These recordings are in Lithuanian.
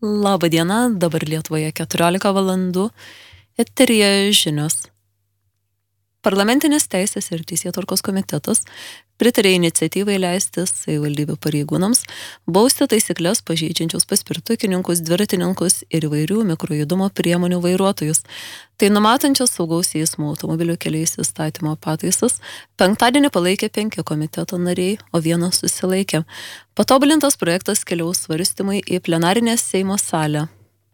Labą dieną, dabar Lietuvoje 14 valandų, eteryje žinios. Parlamentinės teisės ir teisėtvarkos komitetas pritarė iniciatyvai leisti savivaldybių pareigūnams bausti taisyklės pažeidžiančius paspirtukininkus, dviratininkus ir įvairių mikrojudumo priemonių vairuotojus. Tai numatančios saugaus eismo automobilių keliais įstatymo pataisas penktadienį palaikė 5 komiteto nariai, o 1 susilaikė. Patobulintas projektas keliaus svarstymui į plenarinę Seimo salę.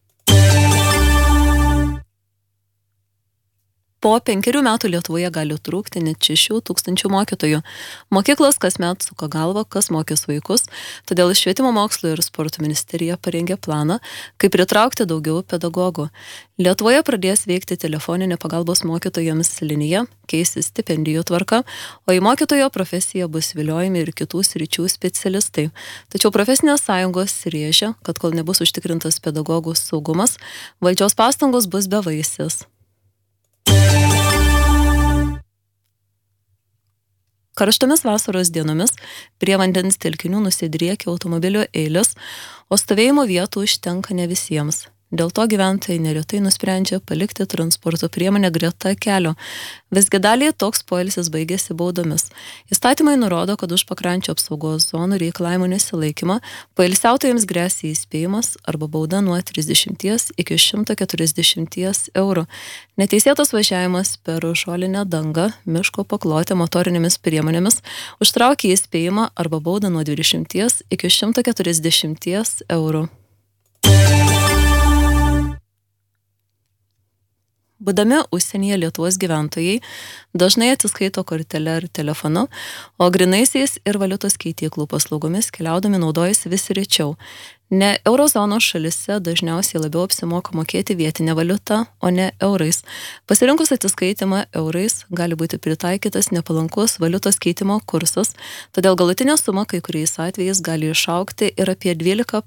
Po 5 metų Lietuvoje gali trūkti net 6 000 mokytojų. Mokyklos kasmet suka galvą, kas mokys vaikus, todėl Švietimo mokslo ir sporto ministerija parengė planą, kaip pritraukti daugiau pedagogų. Lietuvoje pradės veikti telefoninė pagalbos mokytojams linija, keisis stipendijų tvarka, o į mokytojo profesiją bus viliojami ir kitų sričių specialistai. Tačiau profesinės sąjungos rėžia, kad kol nebus užtikrintas pedagogų saugumas, valdžios pastangos bus bevaisės. Karštomis vasaros dienomis prie vandens telkinių nusidriekia automobilių eilės, o stovėjimo vietų užtenka ne visiems. Dėl to gyventojai neretai nusprendžia palikti transporto priemonę greta kelio. Visgi daliai toks poilsis baigėsi baudomis. Įstatymai nurodo, kad už pakrančio apsaugos zonų reikalavimų nesilaikymą poilsiautojams gresia įspėjimas arba bauda nuo 30 iki 140 eurų. Neteisėtas važiavimas per žolinę dangą, miško paklotę motorinėmis priemonėmis užtraukia įspėjimą arba baudą nuo 20 iki 140 eurų. Būdami užsienyje Lietuvos gyventojai dažnai atsiskaito kortele ar telefonu, o grynaisiais ir valiutos keityklų paslaugomis keliaudami naudojasi vis rečiau. Ne eurozonos šalise dažniausiai labiau apsimoka mokėti vietinę valiutą, o ne eurais. Pasirinkus atsiskaitimą eurais gali būti pritaikytas nepalankus valiutos keitimo kursas, todėl galutinė suma kai kuriais atvejais gali išaugti ir apie 12